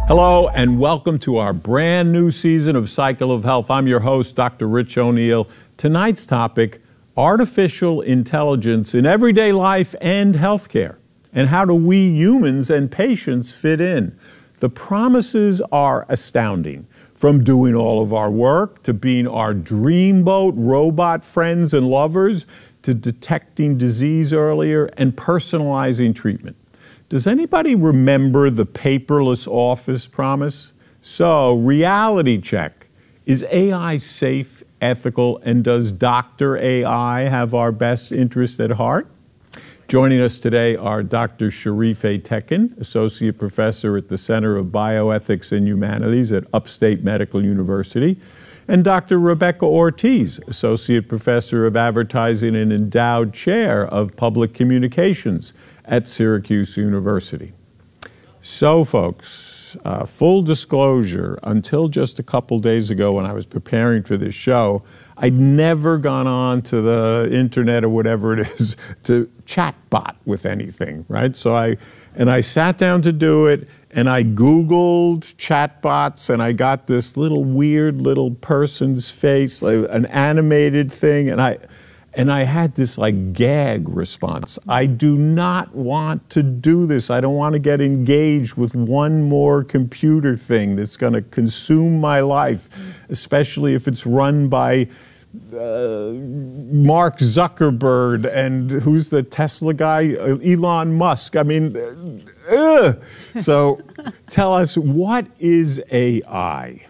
Hello and welcome to our brand new season of Cycle of Health. I'm your host, Dr. Rich O'Neill. Tonight's topic, artificial intelligence in everyday life and healthcare. And how do we humans and patients fit in? The promises are astounding. From doing all of our work, to being our dreamboat robot friends and lovers, to detecting disease earlier and personalizing treatment. Does anybody remember the paperless office promise? So, reality check. Is AI safe, ethical, and does Dr. AI have our best interest at heart? Joining us today are Dr. Sherifeh Tekin, Associate Professor at the Center of Bioethics and Humanities at Upstate Medical University, and Dr. Rebecca Ortiz, Associate Professor of Advertising and Endowed Chair of Public Communications at Syracuse University. So, folks, full disclosure, until just a couple days ago when I was preparing for this show, I'd never gone on to the internet or whatever it is to chatbot with anything, right? So I sat down to do it, and I Googled chatbots, and I got this little weird little person's face, like an animated thing, and I had this like gag response. I do not want to do this. I don't want to get engaged with one more computer thing that's going to consume my life, especially if it's run by Mark Zuckerberg and who's the Tesla guy? Elon Musk. I mean, So tell us, what is AI?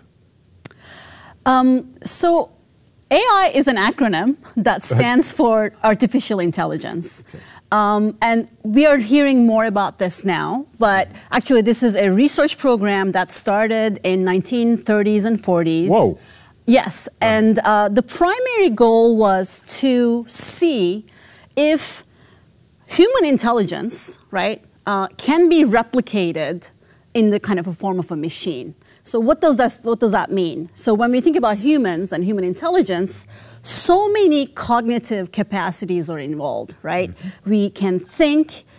So AI is an acronym that stands for artificial intelligence. Okay. And we are hearing more about this now, but actually this is a research program that started in 1930s and 40s. Whoa. Yes, and the primary goal was to see if human intelligence, right, can be replicated in the kind of a form of a machine. So what does that mean? So when we think about humans and human intelligence, so many cognitive capacities are involved, right? Mm-hmm. We can think,